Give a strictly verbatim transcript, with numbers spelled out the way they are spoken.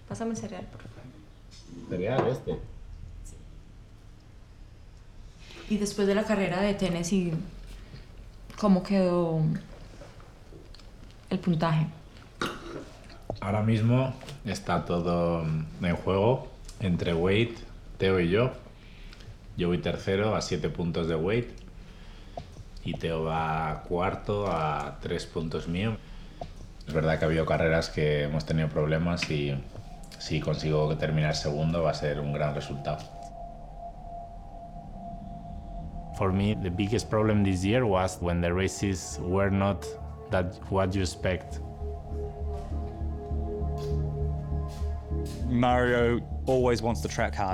Pásame el cereal, por favor. Cereal este. Y después de la carrera de Tennessee, ¿cómo quedó el puntaje? Ahora mismo está todo en juego entre Wade, Teo y yo. Yo voy tercero a siete puntos de Wade y Teo va cuarto a tres puntos mío. Es verdad que ha habido carreras que hemos tenido problemas y si consigo terminar segundo va a ser un gran resultado. For me, the biggest problem this year was when the races were not that what you expect. Mario always wants the track hard.